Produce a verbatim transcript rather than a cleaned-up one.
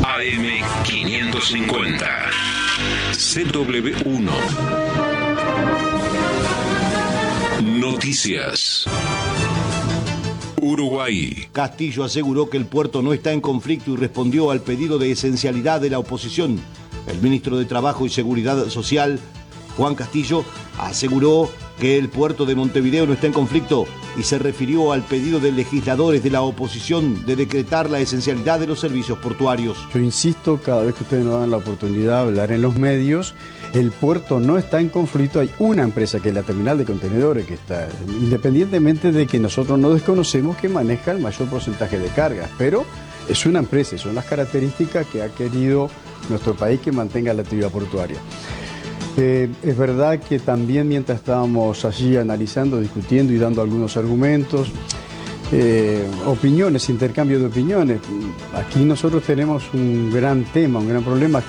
A M quinientos cincuenta. C W uno. Noticias. Uruguay. Castillo aseguró que el puerto no está en conflicto y respondió al pedido de esencialidad de la oposición. El ministro de Trabajo y Seguridad Social, Juan Castillo, aseguró que el puerto de Montevideo no está en conflicto y se refirió al pedido de legisladores de la oposición de decretar la esencialidad de los servicios portuarios. Yo insisto, cada vez que ustedes nos dan la oportunidad de hablar en los medios, el puerto no está en conflicto. Hay una empresa que es la terminal de contenedores que está, independientemente de que nosotros no desconocemos que maneja el mayor porcentaje de cargas, pero es una empresa, son las características que ha querido nuestro país que mantenga la actividad portuaria. Eh, es verdad que también mientras estábamos allí analizando, discutiendo y dando algunos argumentos, eh, opiniones, intercambio de opiniones, aquí nosotros tenemos un gran tema, un gran problema.